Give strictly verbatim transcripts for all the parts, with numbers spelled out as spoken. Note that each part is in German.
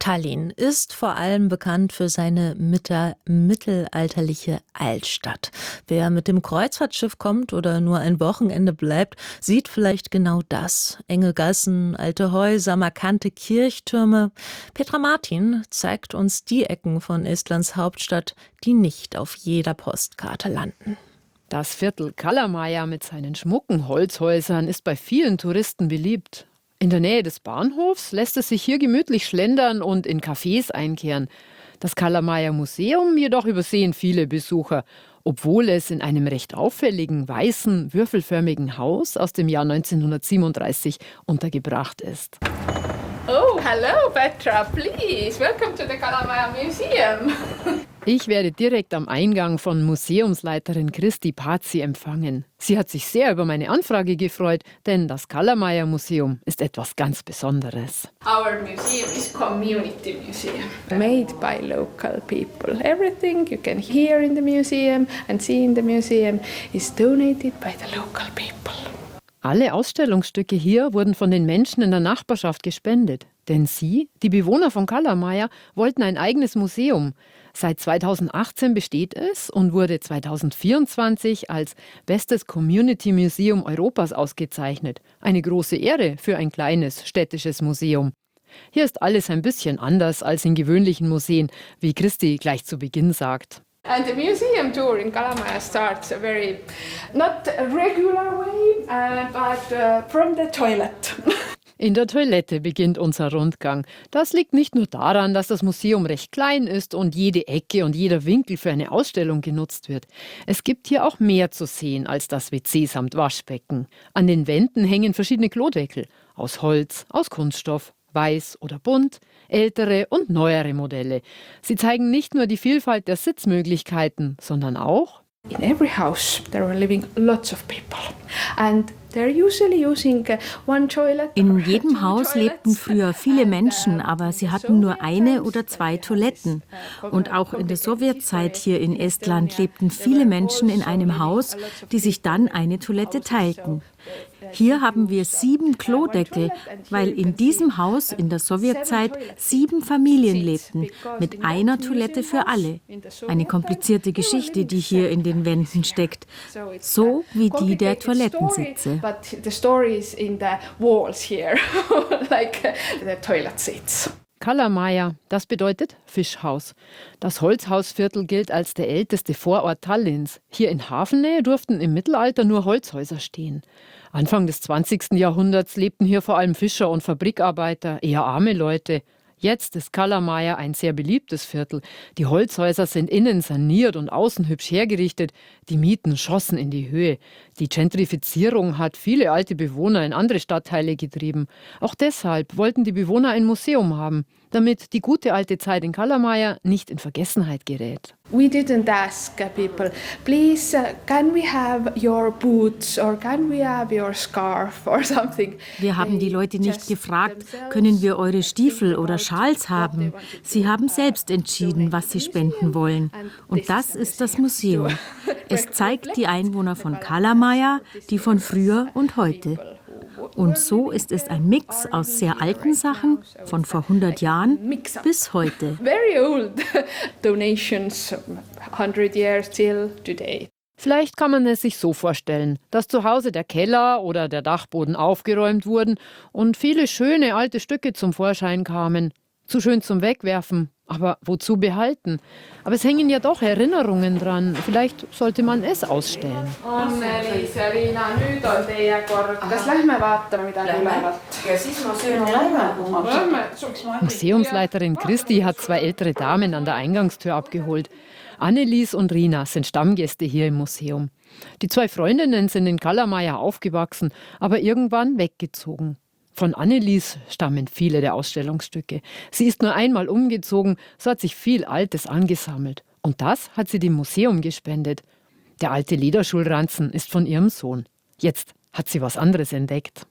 Tallinn ist vor allem bekannt für seine mitte- mittelalterliche Altstadt. Wer mit dem Kreuzfahrtschiff kommt oder nur ein Wochenende bleibt, sieht vielleicht genau das. Enge Gassen, alte Häuser, markante Kirchtürme. Petra Martin zeigt uns die Ecken von Estlands Hauptstadt, die nicht auf jeder Postkarte landen. Das Viertel Kalamaja mit seinen schmucken Holzhäusern ist bei vielen Touristen beliebt. In der Nähe des Bahnhofs lässt es sich hier gemütlich schlendern und in Cafés einkehren. Das Kalamaja Museum jedoch übersehen viele Besucher, obwohl es in einem recht auffälligen, weißen, würfelförmigen Haus aus dem Jahr neunzehnhundertsiebenunddreißig untergebracht ist. Oh, hello Petra, please, welcome to the Kalamaja Museum. Ich werde direkt am Eingang von Museumsleiterin Kristi Pazzi empfangen. Sie hat sich sehr über meine Anfrage gefreut, denn das Kalamaja Museum ist etwas ganz Besonderes. Our museum is community museum, made by local people. Everything you can hear in the museum and see in the museum is donated by the local people. Alle Ausstellungsstücke hier wurden von den Menschen in der Nachbarschaft gespendet. Denn sie, die Bewohner von Kalamaja, wollten ein eigenes Museum. Seit zweitausendachtzehn besteht es und wurde zweitausendvierundzwanzig als Bestes Community Museum Europas ausgezeichnet. Eine große Ehre für ein kleines städtisches Museum. Hier ist alles ein bisschen anders als in gewöhnlichen Museen, wie Kristi gleich zu Beginn sagt. And the museum tour in Kalamaja starts a very, not a regular way, uh, but uh, from the toilet. In der Toilette beginnt unser Rundgang. Das liegt nicht nur daran, dass das Museum recht klein ist und jede Ecke und jeder Winkel für eine Ausstellung genutzt wird. Es gibt hier auch mehr zu sehen als das W C samt Waschbecken. An den Wänden hängen verschiedene Klodeckel aus Holz, aus Kunststoff, weiß oder bunt, ältere und neuere Modelle. Sie zeigen nicht nur die Vielfalt der Sitzmöglichkeiten, sondern auch: In every house there are living lots of people and they're usually using one toilet. In jedem Haus lebten früher viele Menschen, aber sie hatten nur eine oder zwei Toiletten. Und auch in der Sowjetzeit hier in Estland lebten viele Menschen in einem Haus, die sich dann eine Toilette teilten. Hier haben wir sieben Klodeckel, weil in diesem Haus in der Sowjetzeit sieben Familien lebten, mit einer Toilette für alle. Eine komplizierte Geschichte, die hier in den Wänden steckt, so wie die der Toilettensitze. Kalamaja, das bedeutet Fischhaus. Das Holzhausviertel gilt als der älteste Vorort Tallinns. Hier in Hafennähe durften im Mittelalter nur Holzhäuser stehen. Anfang des zwanzigsten Jahrhunderts lebten hier vor allem Fischer und Fabrikarbeiter, eher arme Leute. Jetzt ist Kalamaja ein sehr beliebtes Viertel. Die Holzhäuser sind innen saniert und außen hübsch hergerichtet. Die Mieten schossen in die Höhe. Die Gentrifizierung hat viele alte Bewohner in andere Stadtteile getrieben. Auch deshalb wollten die Bewohner ein Museum haben, damit die gute alte Zeit in Kalamaja nicht in Vergessenheit gerät. We didn't ask people, please, uh, can we have your boots or can we have your scarf or something? Wir haben die Leute nicht gefragt, können wir eure Stiefel oder Schals haben? Sie haben selbst entschieden, was sie spenden wollen. Und das ist das Museum. Es zeigt die Einwohner von Kalamaja, die von früher und heute. Und so ist es ein Mix aus sehr alten Sachen, von vor hundert Jahren bis heute. Very old donations, hundred years till today. Vielleicht kann man es sich so vorstellen, dass zu Hause der Keller oder der Dachboden aufgeräumt wurden und viele schöne alte Stücke zum Vorschein kamen. Zu schön zum Wegwerfen, aber wozu behalten? Aber es hängen ja doch Erinnerungen dran. Vielleicht sollte man es ausstellen. Anneliis ja Riina, nüüd on teie kord. Kas lähme vaatame midagi ülevat? Ja siis ma söön lähme. Museumsleiterin Kristi hat zwei ältere Damen an der Eingangstür abgeholt. Anneliis und Riina sind Stammgäste hier im Museum. Die zwei Freundinnen sind in Kalamaja aufgewachsen, aber irgendwann weggezogen. Von Anneliis stammen viele der Ausstellungsstücke. Sie ist nur einmal umgezogen, so hat sich viel Altes angesammelt. Und das hat sie dem Museum gespendet. Der alte Lederschulranzen ist von ihrem Sohn. Jetzt hat sie was anderes entdeckt.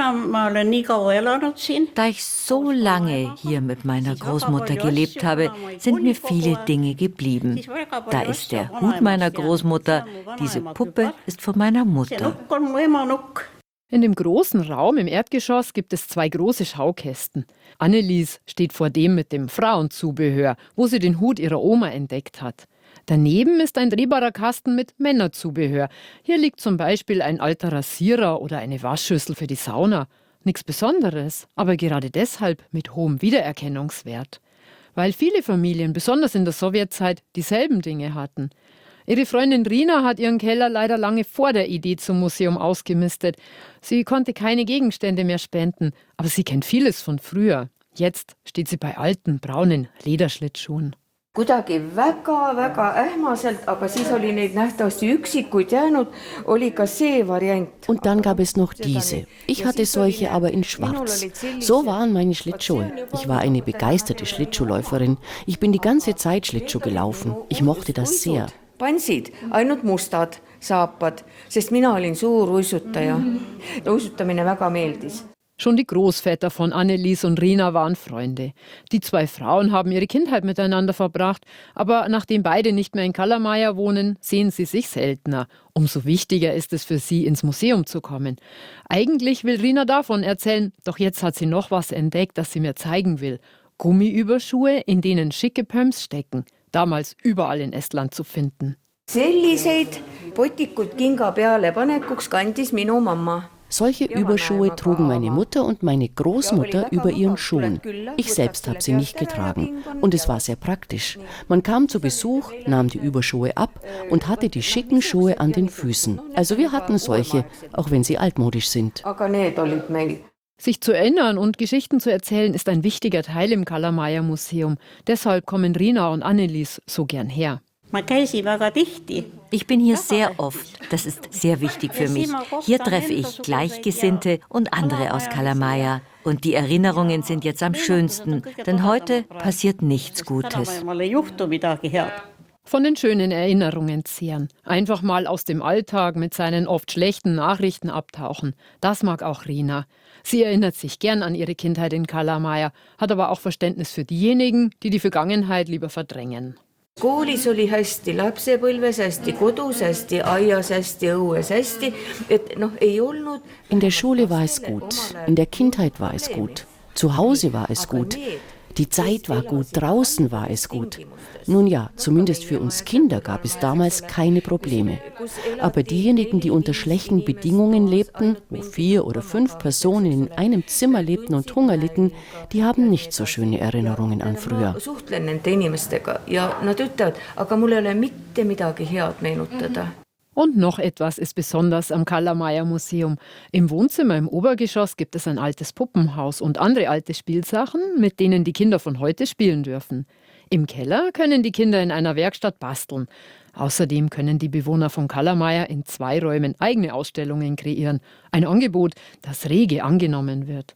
Da ich so lange hier mit meiner Großmutter gelebt habe, sind mir viele Dinge geblieben. Da ist der Hut meiner Großmutter, diese Puppe ist von meiner Mutter. In dem großen Raum im Erdgeschoss gibt es zwei große Schaukästen. Annelies steht vor dem mit dem Frauenzubehör, wo sie den Hut ihrer Oma entdeckt hat. Daneben ist ein drehbarer Kasten mit Männerzubehör. Hier liegt zum Beispiel ein alter Rasierer oder eine Waschschüssel für die Sauna. Nichts Besonderes, aber gerade deshalb mit hohem Wiedererkennungswert. Weil viele Familien, besonders in der Sowjetzeit, dieselben Dinge hatten. Ihre Freundin Rina hat ihren Keller leider lange vor der Idee zum Museum ausgemistet. Sie konnte keine Gegenstände mehr spenden, aber sie kennt vieles von früher. Jetzt steht sie bei alten, braunen Lederschlittschuhen. Kuidagi väga, väga ähmaselt, aber siis oli neid nähtavasti üksikuid jäänud, oli ka see variant. Und dann gab es noch diese. Ich hatte solche aber in schwarz. So waren meine Schlittschuhe. Ich war eine begeisterte Schlittschuhläuferin. Ich bin die ganze Zeit Schlittschuh gelaufen. Ich mochte das sehr. Pantsid, ainult mustad saapad, sest mina olin suur uisutaja. Uisutamine väga meeldis. Schon die Großväter von Annelies und Rina waren Freunde. Die zwei Frauen haben ihre Kindheit miteinander verbracht, aber nachdem beide nicht mehr in Kallermeier wohnen, sehen sie sich seltener. Umso wichtiger ist es für sie, ins Museum zu kommen. Eigentlich will Rina davon erzählen, doch jetzt hat sie noch was entdeckt, das sie mir zeigen will. Gummiüberschuhe, in denen schicke Pumps stecken. Damals überall in Estland zu finden. Selliseid potikud kinga peale panekuks kandis minu mamma. Solche Überschuhe trugen meine Mutter und meine Großmutter über ihren Schuhen. Ich selbst habe sie nicht getragen. Und es war sehr praktisch. Man kam zu Besuch, nahm die Überschuhe ab und hatte die schicken Schuhe an den Füßen. Also wir hatten solche, auch wenn sie altmodisch sind. Sich zu erinnern und Geschichten zu erzählen, ist ein wichtiger Teil im Kallermeier Museum. Deshalb kommen Rina und Annelies so gern her. Ich bin hier sehr oft. Das ist sehr wichtig für mich. Hier treffe ich Gleichgesinnte und andere aus Kallermeier. Und die Erinnerungen sind jetzt am schönsten, denn heute passiert nichts Gutes. Von den schönen Erinnerungen zehren. Einfach mal aus dem Alltag mit seinen oft schlechten Nachrichten abtauchen. Das mag auch Rina. Sie erinnert sich gern an ihre Kindheit in Kallermeier, hat aber auch Verständnis für diejenigen, die die Vergangenheit lieber verdrängen. Koolis oli hästi, lapsepõlves hästi, kodus hästi, aias hästi, õues hästi. Et noh, ei olnud. In der Schule war es gut, in der Kindheit war es gut, zu Hause war es gut, die Zeit war gut, draußen war es gut. Nun ja, zumindest für uns Kinder gab es damals keine Probleme. Aber diejenigen, die unter schlechten Bedingungen lebten, wo vier oder fünf Personen in einem Zimmer lebten und Hunger litten, die haben nicht so schöne Erinnerungen an früher. Suhtlen nende inimestega ja nad ütlevad, aga mul ei ole mitte midagi head meenutada. Und noch etwas ist besonders am Kallermeier Museum. Im Wohnzimmer im Obergeschoss gibt es ein altes Puppenhaus und andere alte Spielsachen, mit denen die Kinder von heute spielen dürfen. Im Keller können die Kinder in einer Werkstatt basteln. Außerdem können die Bewohner von Kallermeier in zwei Räumen eigene Ausstellungen kreieren. Ein Angebot, das rege angenommen wird.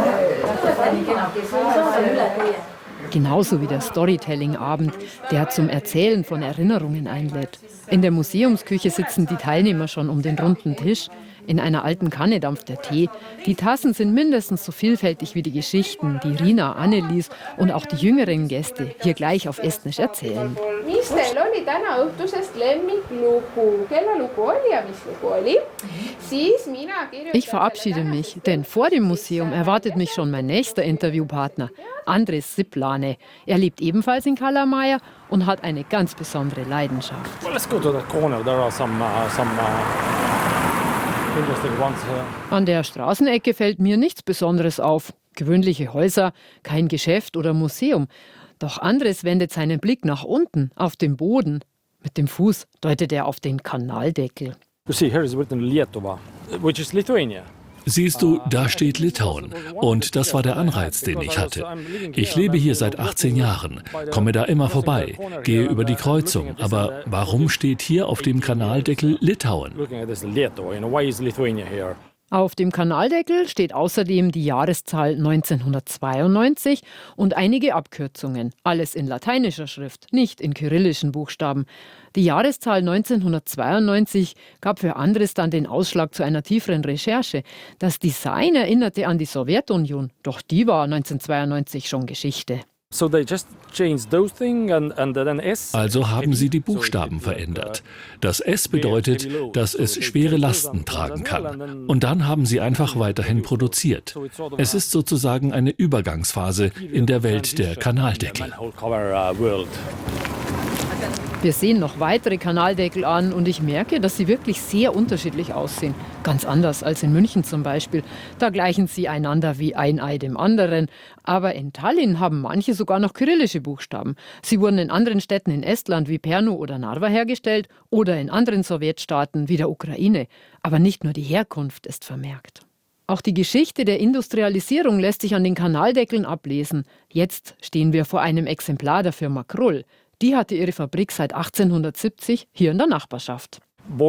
Genauso wie der Storytelling-Abend, der zum Erzählen von Erinnerungen einlädt. In der Museumsküche sitzen die Teilnehmer schon um den runden Tisch. In einer alten Kanne dampft der Tee. Die Tassen sind mindestens so vielfältig wie die Geschichten, die Rina, Annelies und auch die jüngeren Gäste hier gleich auf Estnisch erzählen. Ich verabschiede mich, denn vor dem Museum erwartet mich schon mein nächster Interviewpartner, Andres Siplane. Er lebt ebenfalls in Kallermeier und hat eine ganz besondere Leidenschaft. An der Straßenecke fällt mir nichts Besonderes auf. Gewöhnliche Häuser, kein Geschäft oder Museum. Doch Andres wendet seinen Blick nach unten, auf den Boden. Mit dem Fuß deutet er auf den Kanaldeckel. You see, here is written Lietuva, which is Lithuania. Siehst du, da steht Litauen. Und das war der Anreiz, den ich hatte. Ich lebe hier seit achtzehn Jahren, komme da immer vorbei, gehe über die Kreuzung. Aber warum steht hier auf dem Kanaldeckel Litauen? Auf dem Kanaldeckel steht außerdem die Jahreszahl neunzehnhundertzweiundneunzig und einige Abkürzungen. Alles in lateinischer Schrift, nicht in kyrillischen Buchstaben. Die Jahreszahl neunzehnhundertzweiundneunzig gab für Andres dann den Ausschlag zu einer tieferen Recherche. Das Design erinnerte an die Sowjetunion, doch die war neunzehnhundertzweiundneunzig schon Geschichte. Also haben sie die Buchstaben verändert. Das S bedeutet, dass es schwere Lasten tragen kann. Und dann haben sie einfach weiterhin produziert. Es ist sozusagen eine Übergangsphase in der Welt der Kanaldeckel. Wir sehen noch weitere Kanaldeckel an und ich merke, dass sie wirklich sehr unterschiedlich aussehen. Ganz anders als in München zum Beispiel. Da gleichen sie einander wie ein Ei dem anderen. Aber in Tallinn haben manche sogar noch kyrillische Buchstaben. Sie wurden in anderen Städten in Estland wie Pärnu oder Narva hergestellt oder in anderen Sowjetstaaten wie der Ukraine. Aber nicht nur die Herkunft ist vermerkt. Auch die Geschichte der Industrialisierung lässt sich an den Kanaldeckeln ablesen. Jetzt stehen wir vor einem Exemplar der Firma Krull. Die hatte ihre Fabrik seit achtzehnhundertsiebzig hier in der Nachbarschaft.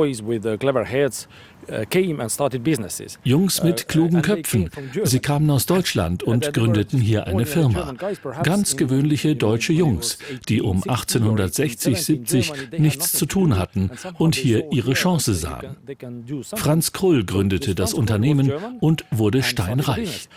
Jungs mit klugen Köpfen. Sie kamen aus Deutschland und gründeten hier eine Firma. Ganz gewöhnliche deutsche Jungs, die um achtzehnhundertsechzig, siebzig nichts zu tun hatten und hier ihre Chance sahen. Franz Krull gründete das Unternehmen und wurde steinreich.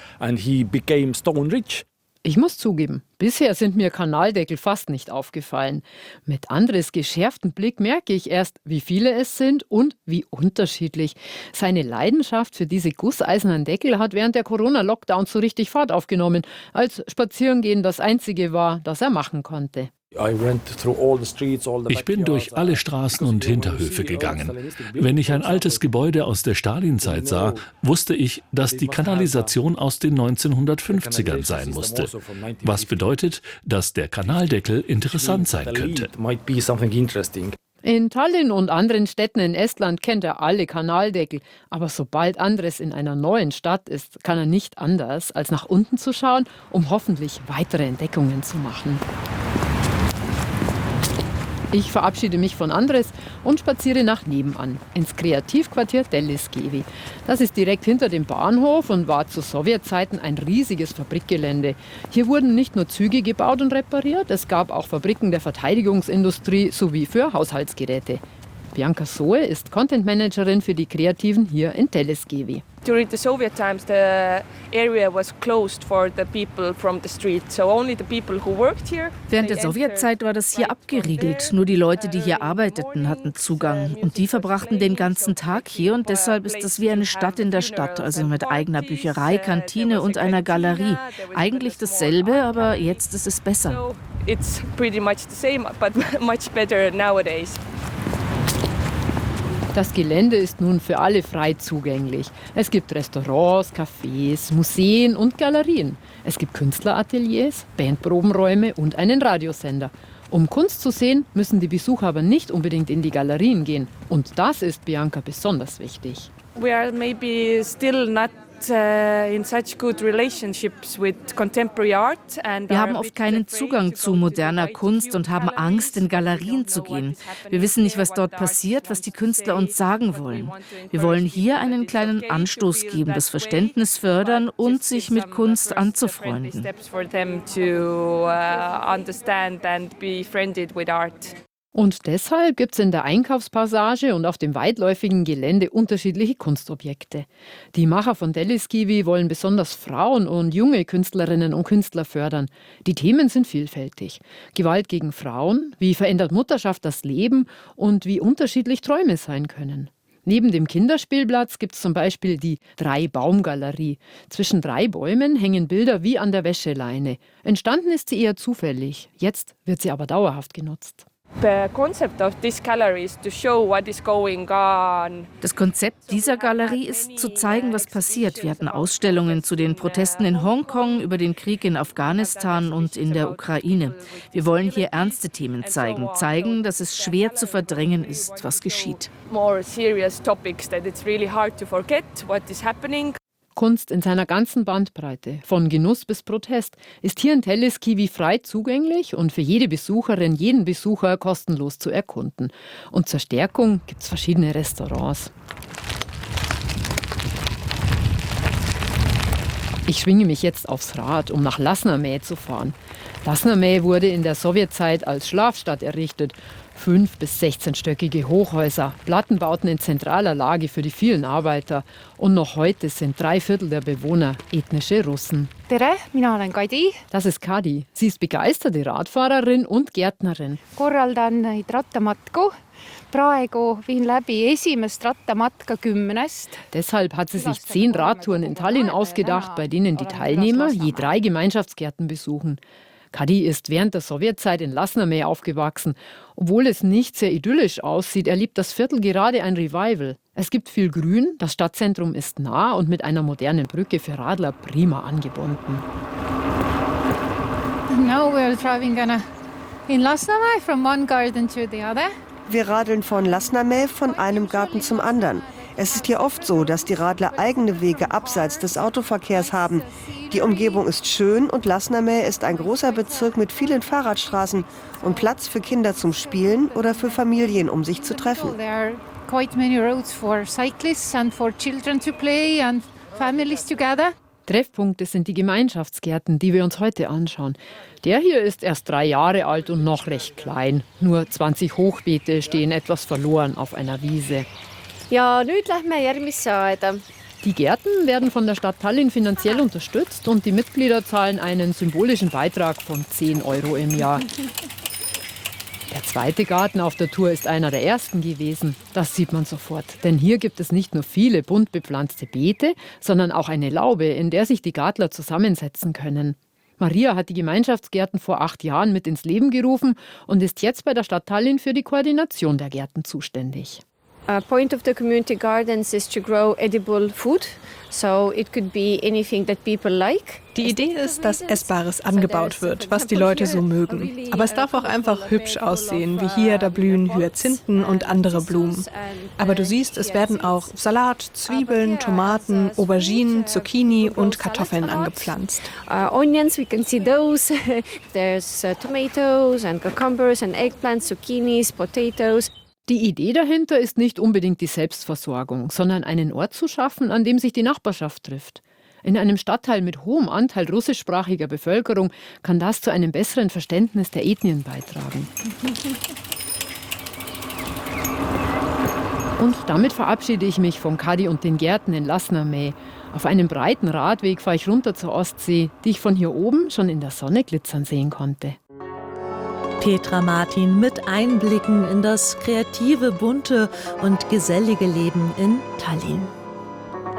Ich muss zugeben, bisher sind mir Kanaldeckel fast nicht aufgefallen. Mit Andres geschärftem Blick merke ich erst, wie viele es sind und wie unterschiedlich. Seine Leidenschaft für diese gusseisernen Deckel hat während der Corona-Lockdowns so richtig Fahrt aufgenommen, als Spazierengehen das Einzige war, das er machen konnte. Ich bin durch alle Straßen und Hinterhöfe gegangen. Wenn ich ein altes Gebäude aus der Stalinzeit sah, wusste ich, dass die Kanalisation aus den neunzehnhundertfünfzigern sein musste. Was bedeutet, dass der Kanaldeckel interessant sein könnte. In Tallinn und anderen Städten in Estland kennt er alle Kanaldeckel. Aber sobald Andres in einer neuen Stadt ist, kann er nicht anders, als nach unten zu schauen, um hoffentlich weitere Entdeckungen zu machen. Ich verabschiede mich von Andres und spaziere nach nebenan, ins Kreativquartier Telliskivi. Das ist direkt hinter dem Bahnhof und war zu Sowjetzeiten ein riesiges Fabrikgelände. Hier wurden nicht nur Züge gebaut und repariert, es gab auch Fabriken der Verteidigungsindustrie sowie für Haushaltsgeräte. Bianca Soe ist Content-Managerin für die Kreativen hier in Telliskivi. During the Soviet times, the area was closed for the people from the street. So only the people who worked here. Während der Sowjetzeit war das hier abgeriegelt. Nur die Leute, die hier arbeiteten, hatten Zugang. Und die verbrachten den ganzen Tag hier. Und deshalb ist es wie eine Stadt in der Stadt. Also mit eigener Bücherei, Kantine und einer Galerie. Eigentlich dasselbe, aber jetzt ist es besser. So it's pretty much the same, but much better nowadays. Das Gelände ist nun für alle frei zugänglich. Es gibt Restaurants, Cafés, Museen und Galerien. Es gibt Künstlerateliers, Bandprobenräume und einen Radiosender. Um Kunst zu sehen, müssen die Besucher aber nicht unbedingt in die Galerien gehen. Und das ist Bianca besonders wichtig. We are maybe still not in such good relationships with contemporary art. Wir haben oft keinen Zugang zu moderner Kunst und haben Angst, in Galerien zu gehen. Wir wissen nicht, was dort passiert, was die Künstler uns sagen wollen. Wir wollen hier einen kleinen Anstoß geben, das Verständnis fördern und sich mit Kunst anzufreunden. Und deshalb gibt es in der Einkaufspassage und auf dem weitläufigen Gelände unterschiedliche Kunstobjekte. Die Macher von Telliskivi wollen besonders Frauen und junge Künstlerinnen und Künstler fördern. Die Themen sind vielfältig. Gewalt gegen Frauen, wie verändert Mutterschaft das Leben und wie unterschiedlich Träume sein können. Neben dem Kinderspielplatz gibt es zum Beispiel die Drei-Baum-Galerie. Zwischen drei Bäumen hängen Bilder wie an der Wäscheleine. Entstanden ist sie eher zufällig, jetzt wird sie aber dauerhaft genutzt. Das Konzept dieser Galerie ist, zu zeigen, was passiert. Wir hatten Ausstellungen zu den Protesten in Hongkong, über den Krieg in Afghanistan und in der Ukraine. Wir wollen hier ernste Themen zeigen, zeigen, dass es schwer zu verdrängen ist, was geschieht. Kunst in seiner ganzen Bandbreite, von Genuss bis Protest, ist hier in Telliskivi frei zugänglich und für jede Besucherin, jeden Besucher kostenlos zu erkunden. Und zur Stärkung gibt es verschiedene Restaurants. Ich schwinge mich jetzt aufs Rad, um nach Lasnamäe zu fahren. Lasnamäe wurde in der Sowjetzeit als Schlafstadt errichtet. Fünf- bis sechzehnstöckige Hochhäuser, Plattenbauten in zentraler Lage für die vielen Arbeiter. Und noch heute sind drei Viertel der Bewohner ethnische Russen. Tere, mina olen Kadi. Das ist Kadi. Sie ist begeisterte Radfahrerin und Gärtnerin. Korraldan neid rattamatku. Praegu viin läbi esimest rattamatka kümnest. Deshalb hat sie sich zehn Radtouren in Tallinn ausgedacht, bei denen die Teilnehmer je drei Gemeinschaftsgärten besuchen. Kadi ist während der Sowjetzeit in Lasnamäe aufgewachsen. Obwohl es nicht sehr idyllisch aussieht, erlebt das Viertel gerade ein Revival. Es gibt viel Grün, das Stadtzentrum ist nah und mit einer modernen Brücke für Radler prima angebunden. Now we're driving in Lasnamäe from one garden to the other. Wir radeln von Lasnamäe von einem Garten zum anderen. Es ist hier oft so, dass die Radler eigene Wege abseits des Autoverkehrs haben. Die Umgebung ist schön und Lasnamäe ist ein großer Bezirk mit vielen Fahrradstraßen und Platz für Kinder zum Spielen oder für Familien, um sich zu treffen. There are quite many roads for cyclists and for children to play and families together. Treffpunkte sind die Gemeinschaftsgärten, die wir uns heute anschauen. Der hier ist erst drei Jahre alt und noch recht klein. Nur zwanzig Hochbeete stehen etwas verloren auf einer Wiese. Ja, nüüd lähme järgmisse aeda. Die Gärten werden von der Stadt Tallinn finanziell unterstützt und die Mitglieder zahlen einen symbolischen Beitrag von zehn Euro im Jahr. Der zweite Garten auf der Tour ist einer der ersten gewesen. Das sieht man sofort. Denn hier gibt es nicht nur viele bunt bepflanzte Beete, sondern auch eine Laube, in der sich die Gärtler zusammensetzen können. Maria hat die Gemeinschaftsgärten vor acht Jahren mit ins Leben gerufen und ist jetzt bei der Stadt Tallinn für die Koordination der Gärten zuständig. Uh, point of the community gardens is to grow edible food, so it could be anything that people like. Die Idee ist, dass Essbares angebaut wird, was die Leute so mögen. Aber es darf auch einfach hübsch aussehen, wie hier, da blühen Hyazinthen und andere Blumen. Aber du siehst, es werden auch Salat, Zwiebeln, Tomaten, Auberginen, Zucchini und Kartoffeln angepflanzt. Uh, onions, we can see those. There's uh, tomatoes and cucumbers and eggplants, zucchinis, potatoes. Die Idee dahinter ist nicht unbedingt die Selbstversorgung, sondern einen Ort zu schaffen, an dem sich die Nachbarschaft trifft. In einem Stadtteil mit hohem Anteil russischsprachiger Bevölkerung kann das zu einem besseren Verständnis der Ethnien beitragen. Und damit verabschiede ich mich von Kadi und den Gärten in Lasnamäe. Auf einem breiten Radweg fahre ich runter zur Ostsee, die ich von hier oben schon in der Sonne glitzern sehen konnte. Petra Martin mit Einblicken in das kreative, bunte und gesellige Leben in Tallinn.